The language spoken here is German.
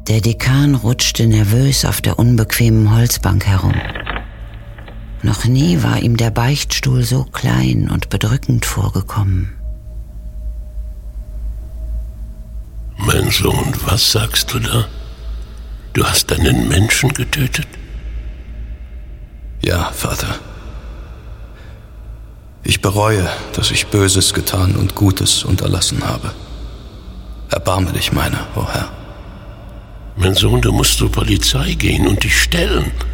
Der Dekan rutschte nervös auf der unbequemen Holzbank herum. Noch nie war ihm der Beichtstuhl so klein und bedrückend vorgekommen. Mein Sohn, was sagst du da? Du hast einen Menschen getötet? Ja, Vater. Ich bereue, dass ich Böses getan und Gutes unterlassen habe. Erbarme dich meiner, o Herr. Mein Sohn, du musst zur Polizei gehen und dich stellen.